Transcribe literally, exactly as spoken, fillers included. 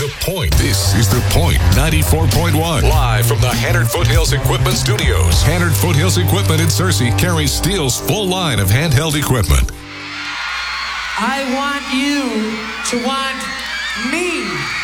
The Point. This is The Point ninety-four point one. Live from the Hannard Foothills Equipment Studios. Hannard Foothills Equipment in Searcy carries Steele's full line of handheld equipment. I want you to want me.